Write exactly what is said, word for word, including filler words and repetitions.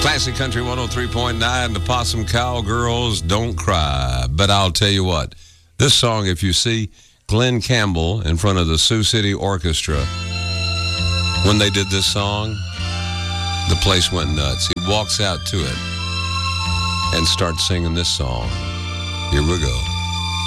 Classic Country one oh three point nine, the Possum Cowgirls, Don't Cry. But I'll tell you what, this song, if you see Glenn Campbell in front of the Sioux City Orchestra, when they did this song, the place went nuts. He walks out to it and starts singing this song. Here we go.